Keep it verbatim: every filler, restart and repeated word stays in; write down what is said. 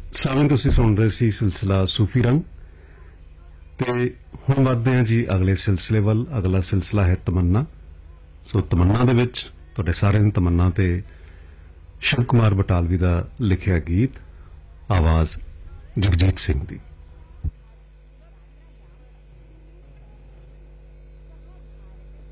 ਸਾਵੇਂ ਤੁਸੀਂ ਸੁਣ ਰਹੇ ਸੀ ਸਿਲਸਿਲਾ ਸੂਫੀ ਰੰਗ ਤੇ ਹੁਣ ਵੱਧਦੇ ਹਾਂ ਜੀ ਅਗਲੇ ਸਿਲਸਿਲੇ ਵੱਲ। ਅਗਲਾ ਸਿਲਸਿਲਾ ਹੈ ਤਮੰਨਾ। ਸੋ ਤਮੰਨਾ ਦੇ ਵਿੱਚ ਤੁਹਾਡੇ ਸਾਰਿਆਂ ਦੀ ਤਮੰਨਾ ਤੇ ਸ਼ਿਵ ਕੁਮਾਰ ਬਟਾਲਵੀ ਦਾ ਲਿਖਿਆ ਗੀਤ, ਆਵਾਜ਼ ਜਗਜੀਤ ਸਿੰਘ ਦੀ।